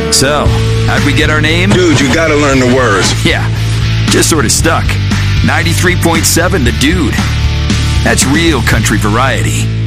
So, how'd we get our name? Dude, you gotta learn the words. Yeah, just sort of stuck. 93.7 The Dude. That's real country variety.